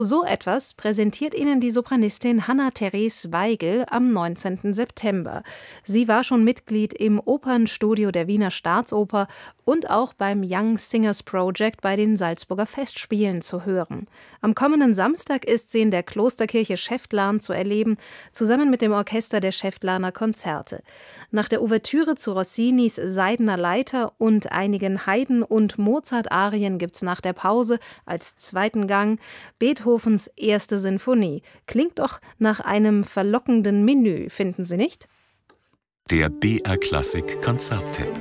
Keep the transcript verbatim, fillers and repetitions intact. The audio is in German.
So etwas präsentiert Ihnen die Sopranistin Hanna-Therese Weigel am neunzehnten September. Sie war schon Mitglied im Opernstudio der Wiener Staatsoper und auch beim Young Singers Project bei den Salzburger Festspielen zu hören. Am kommenden Samstag ist sie in der Klosterkirche Schäftlarn zu erleben, zusammen mit dem Orchester der Schäftlarner Konzerte. Nach der Ouvertüre zu Rossinis Seidener Leiter und einigen Haydn- und Mozart-Arien gibt's nach der Pause als zweiten Gang Beethovens erste Sinfonie. Klingt doch nach einem verlockenden Menü, finden Sie nicht? Der B R Klassik Konzerttipp